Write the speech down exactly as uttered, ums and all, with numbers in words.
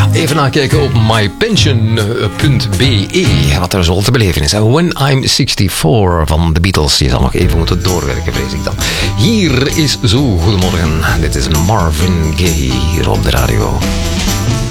Even nakijken op my pension punt b e wat er zo te beleven is. When I'm sixty-four van de Beatles. Je zal nog even moeten doorwerken, vrees ik dan. Hier is Zo Goedemorgen. Dit is Marvin Gaye hier op de radio.